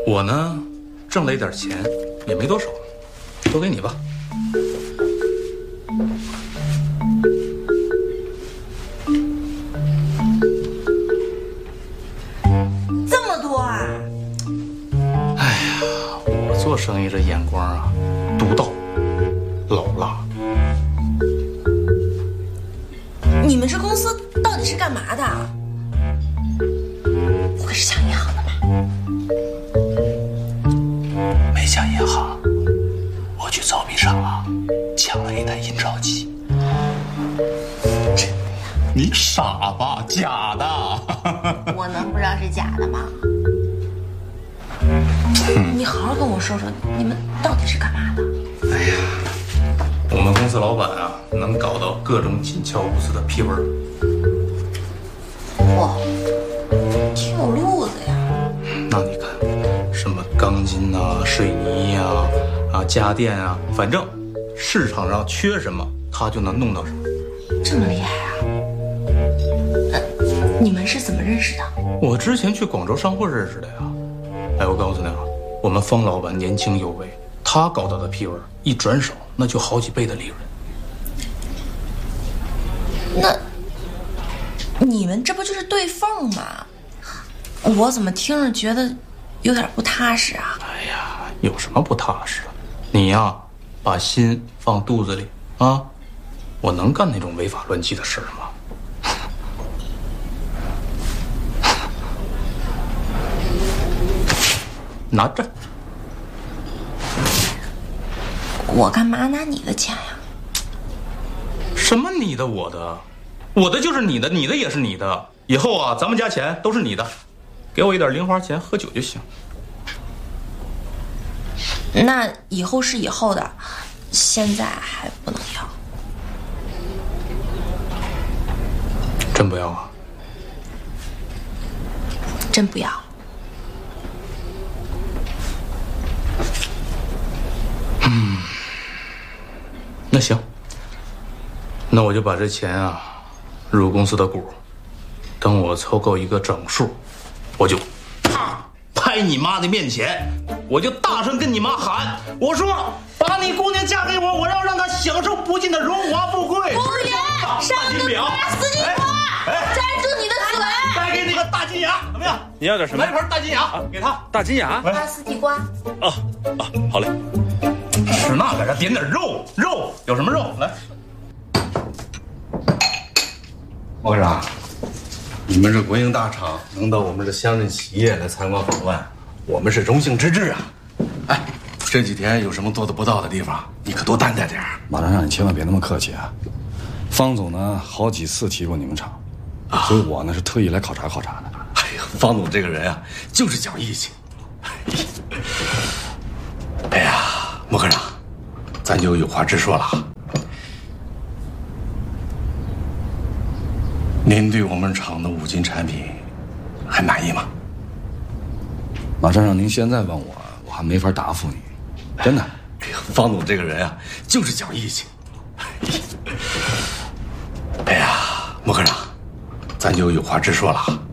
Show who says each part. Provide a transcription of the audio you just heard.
Speaker 1: 我呢，挣了一点钱，也没多少，都给你吧。
Speaker 2: 这么多啊！
Speaker 1: 哎呀，我做生意这眼光啊，独到，老辣。
Speaker 2: 你们这公司到底是干嘛的？不会是抢银行的吧？
Speaker 1: 没抢银行，我去造币厂啊，抢了一台印钞机。
Speaker 2: 真的呀？
Speaker 1: 你傻吧？假的。
Speaker 2: 我能不知道是假的吗？你好好跟我说说，你们到底是干嘛的？
Speaker 1: 哎呀，我们公司老板啊，能搞到各种紧俏无私的批文。
Speaker 2: 哇，挺有路子呀。
Speaker 1: 那你看，什么钢筋啊、水泥啊、家电啊，反正市场上缺什么，他就能弄到什么。
Speaker 2: 这么厉害啊！你们是怎么认识的？
Speaker 1: 我之前去广州商会认识的呀。哎，我告诉你啊，我们方老板年轻有为，他搞到的批文一转手，那就好几倍的利润。
Speaker 2: 那你们这不就是对缝吗？我怎么听着觉得有点不踏实啊？
Speaker 1: 哎呀，有什么不踏实的？你呀，把心放肚子里啊！我能干那种违法乱纪的事儿吗？拿着。
Speaker 2: 我干嘛拿你的钱呀？
Speaker 1: 什么你的我的？我的就是你的，你的也是你的。以后啊，咱们家钱都是你的，给我一点零花钱喝酒就行。
Speaker 2: 那以后是以后的，现在还不能要。
Speaker 1: 真不要啊？
Speaker 2: 真不要。
Speaker 1: 那行，那我就把这钱啊入公司的股，等我凑够一个整数，我就啪拍你妈的面前，我就大声跟你妈喊，我说把你姑娘嫁给我，我要让她享受不尽的荣华富贵。
Speaker 2: 服务员，上个大司机瓜，粘住你的嘴。
Speaker 1: 再给你个大金牙，怎么样？
Speaker 3: 你要点什么？
Speaker 1: 来一盘大金牙，给他。
Speaker 3: 大金牙。
Speaker 2: 大司机瓜。
Speaker 3: 好嘞。
Speaker 1: 吃那个，点点肉，有什么肉？来，
Speaker 4: 王科长，你们这国营大厂能到我们这乡镇企业来参观访问，我们是荣幸之至啊！哎，这几天有什么做得不到的地方，你可多担待点。
Speaker 5: 马厂长，你千万别那么客气啊！方总呢，好几次提过你们厂，所以我呢是特意来考察考察的。
Speaker 4: 哎呀，方总这个人啊，就是讲义气。哎呀，莫科长，咱就有话直说了啊。您对我们厂的五金产品还满意吗？
Speaker 5: 马厂长，您现在问我，我还没法答复你，真的。
Speaker 4: 哎呀，方总这个人啊，就是讲义气。哎呀，莫科长，咱就有话直说了啊。